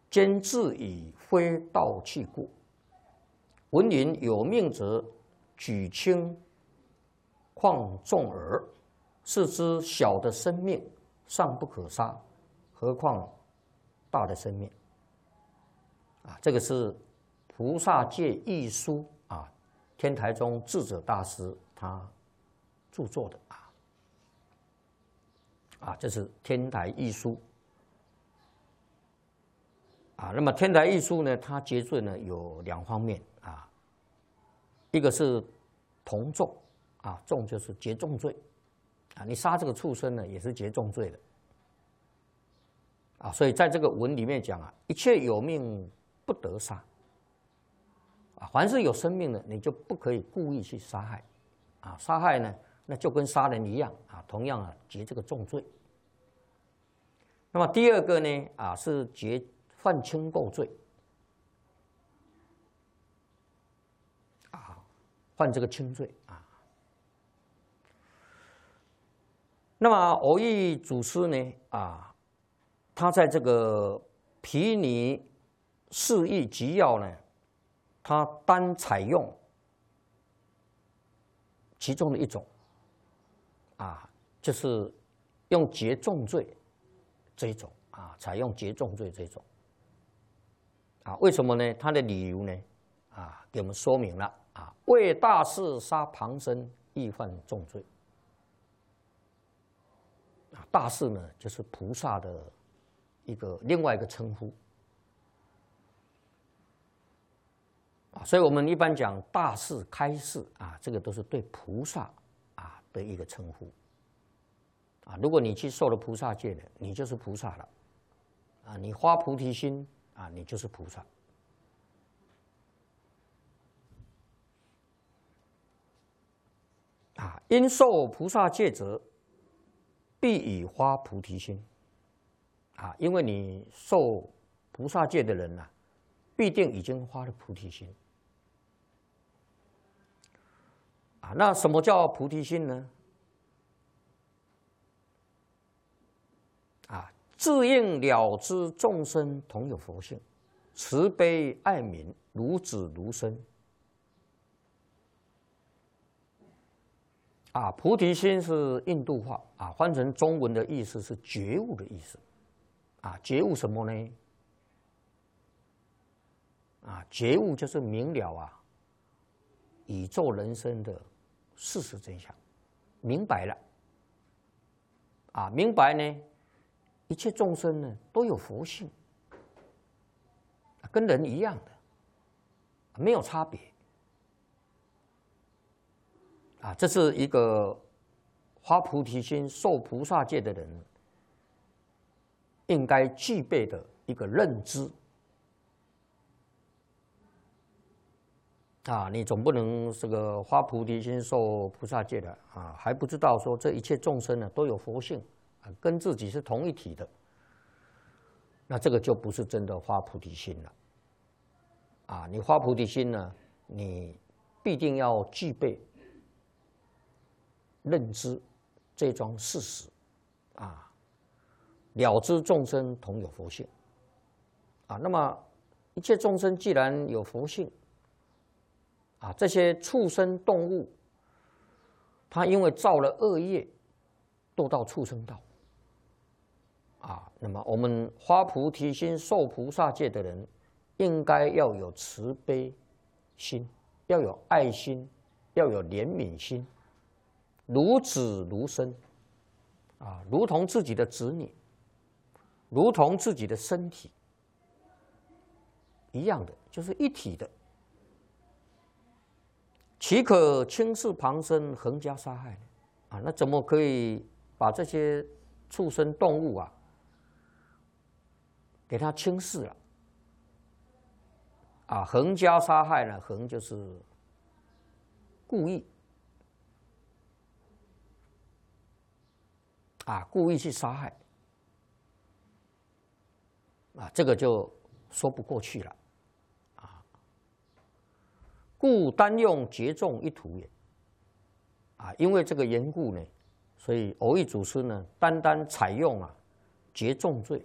兼自以非道器故。闻云有命者，举轻况重耳。是之小的生命尚不可杀，何况大的生命？这个是《菩萨戒义书》天台宗智者大师他著作的这是《天台义书》那么《天台义书》呢，它结罪呢有2方面一个是同重重就是结重罪你杀这个畜生呢也是结重罪的所以在这个文里面讲一切有命不得杀凡是有生命的，你就不可以故意去杀害杀害呢，那就跟杀人一样同样结这个重罪。那么第二个呢是结犯轻垢罪犯这个轻罪那么蕅益祖师呢他在这个《毗尼释义集要》呢，他单采用其中的一种就是用结重罪这一种采用结重罪这一种为什么呢？他的理由呢给我们说明了为大事杀旁生，亦犯重罪。大事呢，就是菩萨的另外一个称呼所以我们一般讲大事开示这个都是对菩萨的一个称呼如果你去受了菩萨戒了，你就是菩萨了你发菩提心你就是菩萨因受菩萨戒者，必以发菩提心因为你受菩萨戒的人必定已经发了菩提心那什么叫菩提心呢？自应了知众生同有佛性，慈悲爱悯，如子如身菩提心是印度话翻成中文的意思是觉悟的意思觉悟什么呢？觉悟就是明了宇宙人生的事实真相，明白了明白呢，一切众生呢都有佛性跟人一样的没有差别这是一个发菩提心受菩萨戒的人应该具备的一个认知你总不能这个发菩提心受菩萨戒的还不知道说这一切众生呢都有佛性跟自己是同一体的，那这个就不是真的发菩提心了你发菩提心呢，你必定要具备认知这桩事实了知众生同有佛性那么一切众生既然有佛性这些畜生动物他因为造了恶业堕到畜生道那么我们发菩提心受菩萨戒的人应该要有慈悲心，要有爱心，要有怜悯心，如子如身如同自己的子女，如同自己的身体一样的，就是一体的，岂可轻视旁生，横加杀害呢？那怎么可以把这些畜生动物给他轻视了横加杀害呢？横就是故意故意去杀害这个就说不过去了故单用结重一途也因为这个缘故呢，所以蕅益祖师呢单单采用结重罪